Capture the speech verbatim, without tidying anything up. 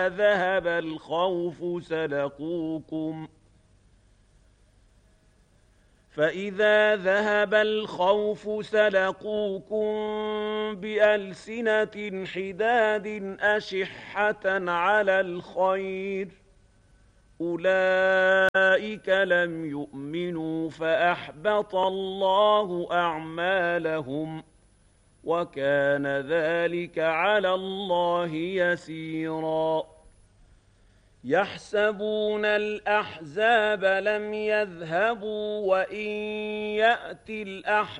ذهب الخوف سلقوكم فإذا ذهب الخوف سلقوكم بألسنة حداد أشحة على الخير أولئك لم يؤمنوا فأحبط الله أعمالهم وكان ذلك على الله يسيرا يحسبون الأحزاب لم يذهبوا وإن يأتي الأحزاب